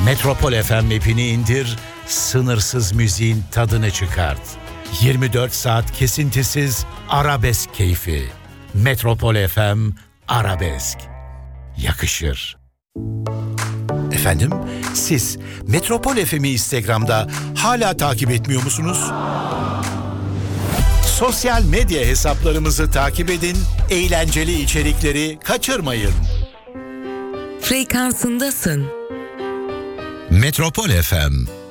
Metropol FM app'ini indir, sınırsız müziğin tadını çıkart. 24 saat kesintisiz arabesk keyfi. Metropol FM Arabesk. Yakışır. Efendim, siz Metropol FM'i Instagram'da hala takip etmiyor musunuz? Sosyal medya hesaplarımızı takip edin, eğlenceli içerikleri kaçırmayın. Frekansındasın. Metropol FM